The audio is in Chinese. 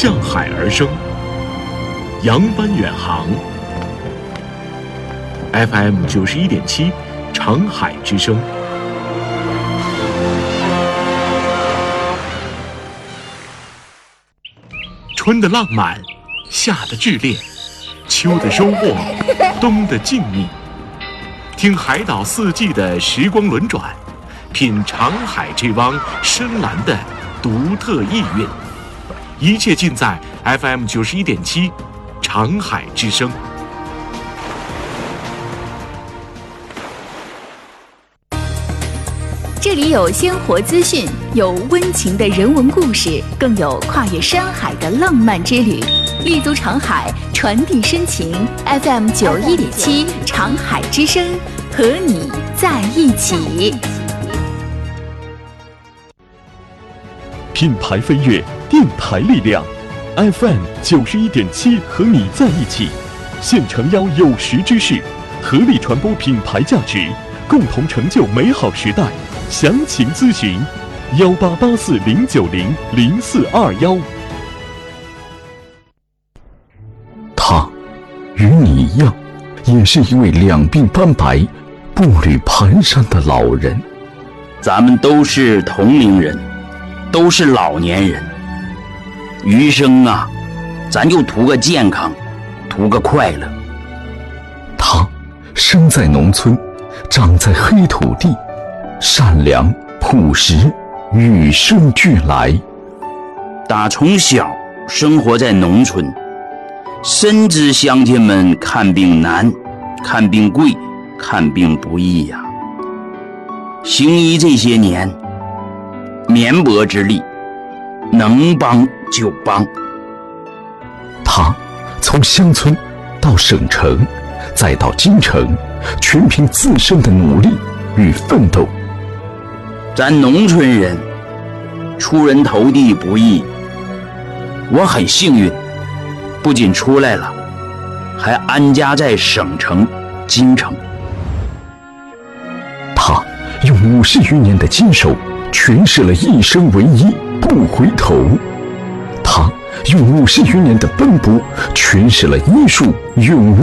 向海而生，扬帆远航。FM 91.7，长海之声。春的浪漫，夏的炽烈，秋的收获，冬的静谧。听海岛四季的时光轮转，品长海这汪深蓝的独特意蕴。一切尽在 FM 91.7，长海之声。 这里有鲜活资讯，有温情的人文故事，更有跨越山海的浪漫之旅。立足长海，传递深情。FM 91.7，长海之声，和你在一起。 品牌飞跃，电台力量。FM 91.7，和你在一起。现诚邀有识之士，合力传播品牌价值，共同成就美好时代。详情咨询188409000421。 他与你一样，也是一位两鬓斑白、步履蹒跚的老人。 咱们都是同龄人，都是老年人。余生啊，咱就图个健康，图个快乐。 他生在农村，长在黑土地，善良朴实，与生俱来。 打从小生活在农村，深知乡亲们看病难，看病贵，看病不易呀。行医这些年，绵薄之力，能帮就帮。 他从乡村到省城，再到京城，全凭自身的努力与奋斗。 咱农村人出人头地不易，我很幸运，不仅出来了，还安家在省城京城。 他用50余年的坚守诠释了一生为一，不回头。他用50余年的奔波诠释了医术永